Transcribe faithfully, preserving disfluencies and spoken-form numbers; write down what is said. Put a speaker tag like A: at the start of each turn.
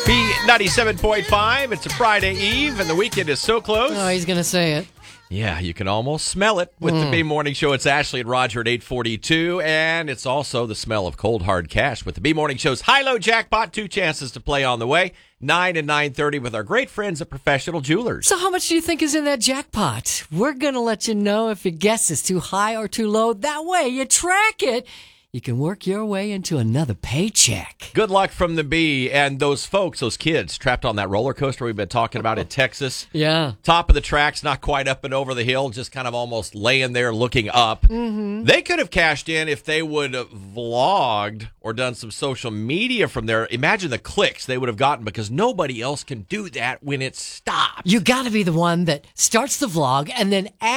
A: B ninety-seven point five. It's a Friday Eve, and the weekend is so close.
B: Oh, he's going to say it.
A: Yeah, you can almost smell it with mm. the B Morning Show. It's Ashley and Roger at eight forty-two, and it's also the smell of cold, hard cash with the B Morning Show's high-low jackpot. Two chances to play on the way, nine and nine thirty with our great friends at Professional Jewelers.
B: So how much do you think is in that jackpot? We're going to let you know if your guess is too high or too low. That way, you track it. You can work your way into another paycheck.
A: Good luck from the B and those folks, those kids trapped on that roller coaster we've been talking about in Texas.
B: Yeah.
A: Top of the tracks, not quite up and over the hill, just kind of almost laying there looking up.
B: Mm-hmm.
A: They could have cashed in if they would have vlogged or done some social media from there. Imagine the clicks they would have gotten because nobody else can do that when it stops.
B: You got to be the one that starts the vlog and then